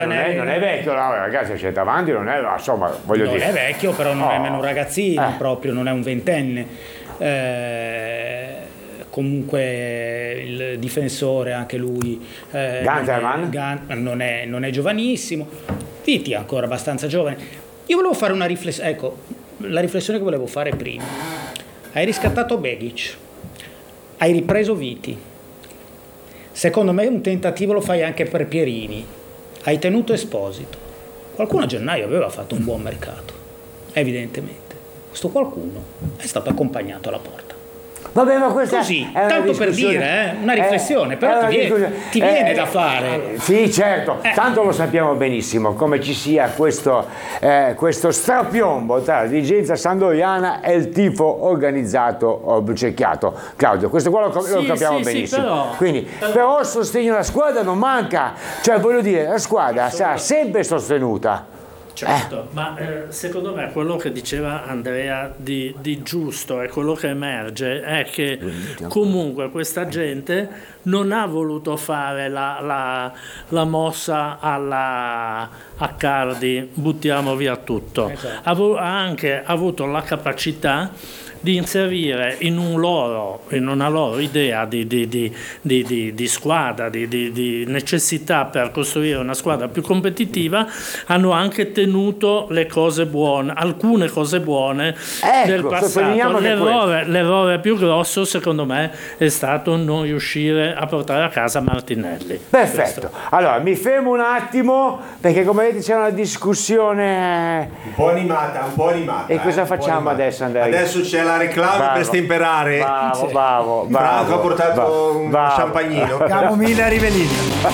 Non è vecchio, ragazzi, c'è davanti, non è, insomma, voglio dire. Non è vecchio, però non è nemmeno un ragazzino, proprio, non è un ventenne. Comunque il difensore, anche lui, Ganterman? non è giovanissimo. Viti è ancora abbastanza giovane. Io volevo fare una riflessione, ecco, la riflessione che volevo fare prima. Hai riscattato Begic, hai ripreso Viti. Secondo me un tentativo lo fai anche per Pierini. Hai tenuto Esposito. Qualcuno a gennaio aveva fatto un buon mercato, evidentemente. Questo qualcuno è stato accompagnato alla porta. Vabbè, ma questa così, è tanto per dire, una riflessione, però ti viene da fare. Sì, certo, tanto lo sappiamo benissimo come ci sia questo strapiombo tra la dirigenza sandoriana e il tifo organizzato o bruciacchiato. Claudio, questo qua lo capiamo benissimo. Sì, però il sostegno alla squadra non manca, cioè voglio dire, la squadra sarà sempre sostenuta. Certo, ma secondo me quello che diceva Andrea di giusto e quello che emerge è che comunque questa gente non ha voluto fare la mossa a Cardi, buttiamo via tutto. Esatto. Ha anche avuto la capacità di inserire in una loro idea di squadra, di necessità per costruire una squadra più competitiva, hanno anche tenuto le cose buone, alcune cose buone del passato. L'errore più grosso, secondo me, è stato non riuscire a portare a casa Martinelli. Perfetto. Allora, mi fermo un attimo, perché come vedete c'è una discussione un po' animata. E cosa facciamo adesso, Andrea? Adesso c'è la reclama per stemperare. Bravo. Franco ha portato un champagnino. Camomilla Rivelino.